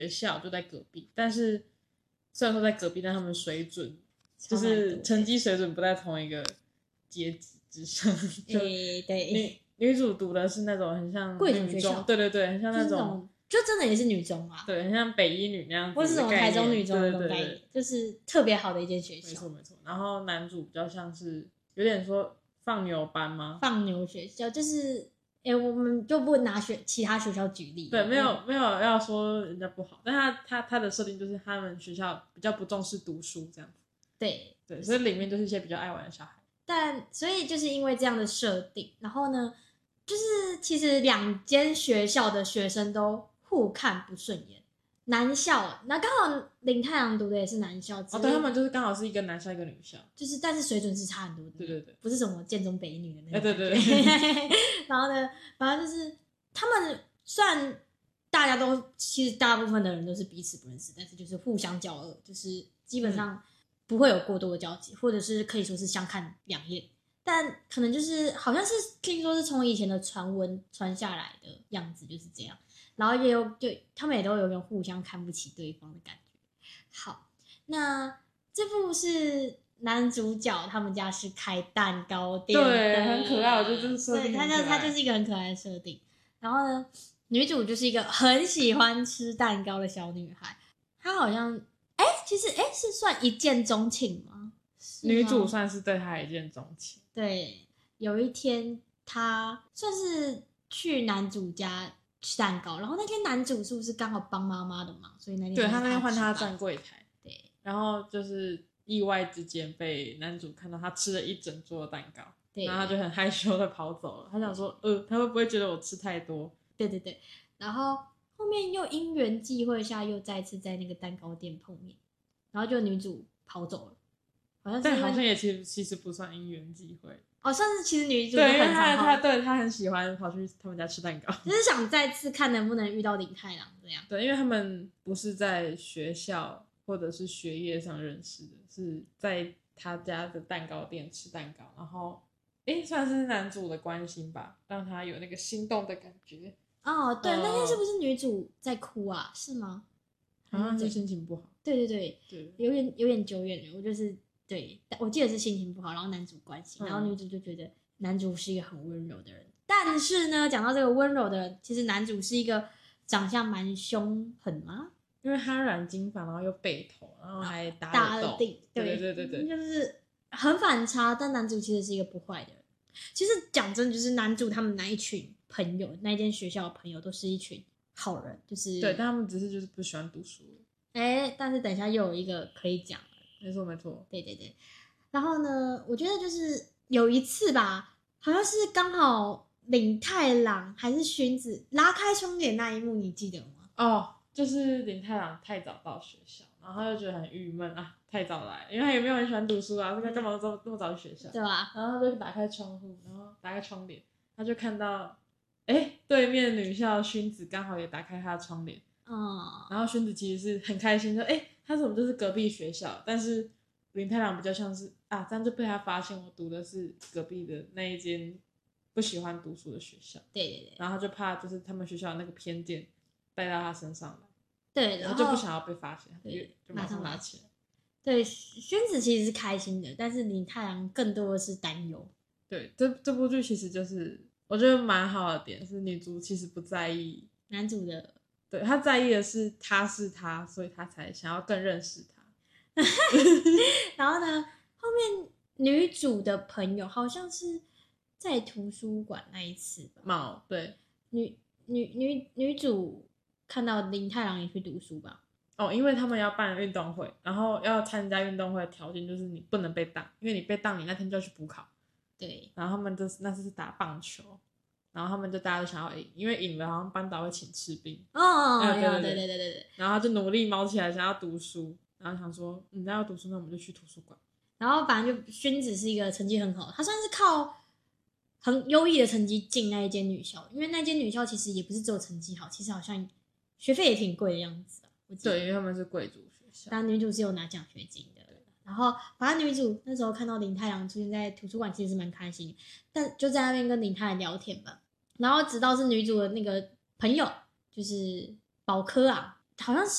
学校就在隔壁，但是虽然说在隔壁，但他们水准就是成绩水准不在同一个阶级之上。 对， 女主读的是那种很像贵族学校， 对，很像那种， 就真的也是女中啊， 对，很像北一女那样子的概念， 或是什么台中女中那种概念， 对， 就是特别好的一间学校。 没错。然后男主比较像是有点说放牛班吗？ 放牛学校就是，我们就不拿其他学校举例。 对，没有要说人家不好，但他的设定就是他们学校比较不重视读书这样子。 对， 所以里面就是一些比较爱玩的小孩。 但所以就是因为这样的设定，然后呢，就是其实2间学校的学生都互看不顺眼。男校，那刚好林太郎读的也是男校， 对，他们就是刚好是一个男校一个女校， 就是但是水准是差很多的， 对， 不是什么建中北一女的那种， 对。 然后呢，反正就是他们虽然其实大部分的人都是彼此不认识，但是就是互相交恶，就是基本上不会有过多的交集，或者是可以说是相看两厌。但可能就是好像是听说是从以前的传闻传下来的样子就是这样，然后他们也都有点互相看不起对方的感觉。好，那这部是男主角他们家是开蛋糕店的， 对，很可爱，我觉得这是设定很可爱， 他就是一个很可爱的设定。然后呢，女主就是一个很喜欢吃蛋糕的小女孩，她好像其实是算一见钟情吗？ 女主算是对他一见钟情。 对，有一天她算是去男主家吃蛋糕，然后那天男主是不是刚好帮妈妈的忙，所以那天对他那天换他站柜台， 对， 然后就是意外之间被男主看到他吃了一整桌的蛋糕， 对， 然后他就很害羞的跑走了。他想说，他会不会觉得我吃太多？ 对，然后后面又因缘际会下又再次在那个蛋糕店碰面，然后就女主跑走了。 但好像也其实不算因缘际会算是其实女主对，因为他很喜欢跑去他们家吃蛋糕， 就是想再次看能不能遇到林太郎这样。 对，因为他们不是在学校或者是学业上认识的，是在他家的蛋糕店吃蛋糕，然后算是男主的关心吧，让他有那个心动的感觉。 对，那天是不是女主在哭啊？是吗？ 好像是心情不好。 对，有点久远了。我就是对，我记得是心情不好，然后男主关心，然后女主就觉得男主是一个很温柔的人。但是呢，讲到这个温柔的人，其实男主是一个长相蛮凶狠吗？ 因为他染金发，然后又背头，然后还打了洞，对， 就是很反差。但男主其实是一个不坏的人。其实讲真的，就是男主他们那一群朋友，那间学校的朋友都是一群好人，就是对，但他们只是就是不喜欢读书。 但是等一下又有一个可以讲了， 没错， 对。然后呢，我觉得就是有一次吧，好像是刚好领太郎还是薰子拉开窗帘那一幕，你记得吗？ 就是林太郎太早到学校，然后他就觉得很郁闷啊，太早来，因为他也没有很喜欢读书啊，他干嘛这么早去学校？ 对吧？ 然后他就打开窗户，然后打开窗帘，他就看到，对面女校薰子刚好也打开他的窗帘，然后薰子其实是很开心，说，他怎么就是隔壁学校？但是林太郎比较像是这样就被他发现我读的是隔壁的那一间不喜欢读书的学校， 对， 然后他就怕就是他们学校的那个偏见带到他身上来， 对， 然后就不想要被发现，就马上拿起来。 对，薰子其实是开心的，但是林太郎更多的是担忧。 对，这部剧其实就是我觉得蛮好的点是女主其实不在意男主的， 对，她在意的是他是他，所以她才想要更认识他。 然后呢，后面女主的朋友好像是在图书馆那一次吧。 对， 女主看到林太郎也去读书吧。 因为他们要办运动会，然后要参加运动会的条件就是你不能被当，因为你被当你那天就要去补考。 对， 然后他们那次是打棒球，然后他们就大家都想要赢，因为赢了好像班导会请吃冰。 对， 然后他就努力卯起来想要读书，然后想说要读书那我们就去图书馆。 然后反正就薰子是一个成绩很好，他算是靠很优异的成绩进那一间女校，因为那间女校其实也不是只有成绩好，其实好像学费也挺贵的样子。 对，因为他们是贵族学校， 但女主是有拿奖学金的。然后反正女主那时候看到林太郎出现在图书馆，其实是蛮开心的，但就在那边跟林太郎聊天吧。然后直到是女主的那个朋友，就是保科啊， 好像